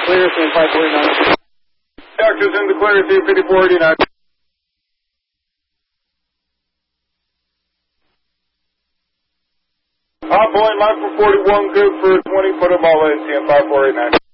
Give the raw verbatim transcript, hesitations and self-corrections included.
clear, C M five four eight nine. Doctor's in the clear, C M fifty-four eighty-nine. Hot point, line for forty-one, good for twenty, put them all in, C M five four eight nine.